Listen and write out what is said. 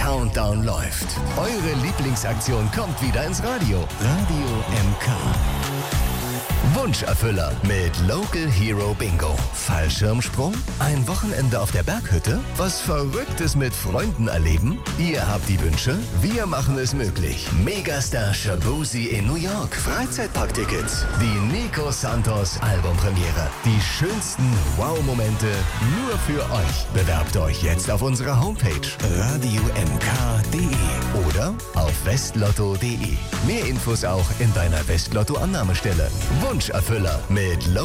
Countdown läuft. Eure Lieblingsaktion kommt wieder ins Radio. Radio MK. Wunscherfüller mit Local Hero Bingo. Fallschirmsprung? Ein Wochenende auf der Berghütte? Was Verrücktes mit Freunden erleben? Ihr habt die Wünsche, wir machen es möglich. Megastar Shaboozey in New York. Freizeitparktickets. Die Nico Santos Albumpremiere. Die schönsten Wow-Momente nur für euch. Bewerbt euch jetzt auf unserer Homepage radiomk.de oder auf westlotto.de. Mehr Infos auch in deiner Westlotto-Annahmestelle. Wunscherfüller mit